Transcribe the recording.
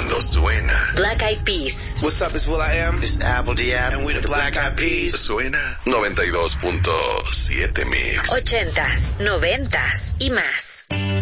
cuando suena. Black Eyed Peas. What's up, it's will.i.am. It's Apple D.F. And we're the Black Eyed Peas. Suena 92.7 Mix. 80s, 90s y más.